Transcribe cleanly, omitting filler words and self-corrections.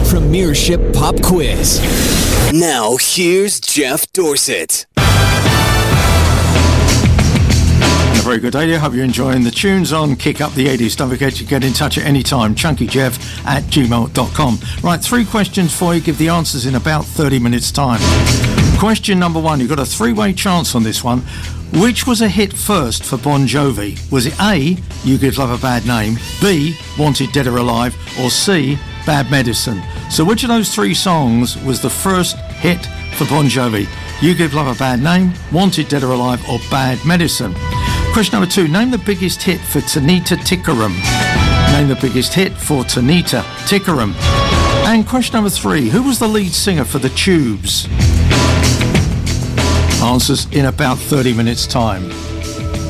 Premiership Pop Quiz. Now, here's Jeff Dorsett. A very good day. I hope you're enjoying the tunes on Kick Up the 80s. Don't forget to get in touch at any time. chunkyjeff@gmail.com. Right, 3 questions for you. Give the answers in about 30 minutes' time. Question number 1. You've got a 3-way chance on this one. Which was a hit first for Bon Jovi? Was it A, You Give Love a Bad Name, B, Wanted Dead or Alive, or C, Bad Medicine? So which of those 3 songs was the first hit for Bon Jovi? You Give Love a Bad Name, Wanted Dead or Alive, or Bad Medicine? Question number 2. Name the biggest hit for Tanita Tikaram. Name the biggest hit for Tanita Tikaram. And question number 3. Who was the lead singer for The Tubes? Answers in about 30 minutes' time.